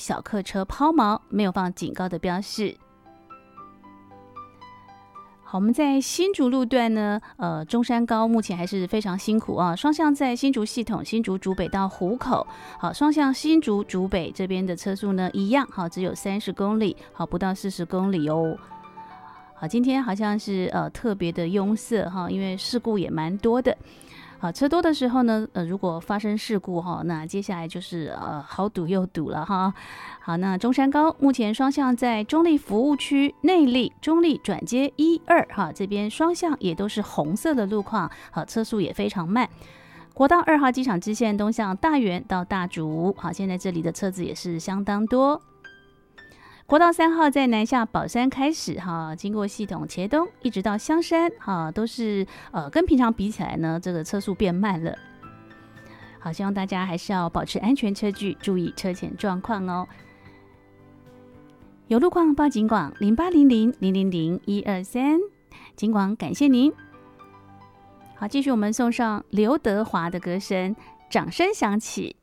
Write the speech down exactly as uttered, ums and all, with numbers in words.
小客车抛锚，没有放警告的标示。好，我们在新竹路段呢，呃，中山高目前还是非常辛苦啊。双向在新竹系统，新竹竹北到湖口，好，双向新竹竹北这边的车速呢一样，好，只有三十公里，好，不到四十公里哦。好，今天好像是呃特别的拥塞哈，因为事故也蛮多的。好，车多的时候呢，呃，如果发生事故哈，那接下来就是呃好堵又堵了哈。好，那中山高目前双向在中立服务区内坜、中立转接一二哈，这边双向也都是红色的路况，好，车速也非常慢。国道二号机场支线东向大园到大竹，好，现在这里的车子也是相当多。国道三号在南下宝山开始哈，经过系统茄东一直到香山哈，都是呃跟平常比起来呢，这个车速变慢了。好，希望大家还是要保持安全车距，注意车前状况哦。有路况报警广零八零零零零零一二三，警广感谢您。好，继续我们送上刘德华的歌声，掌声响起。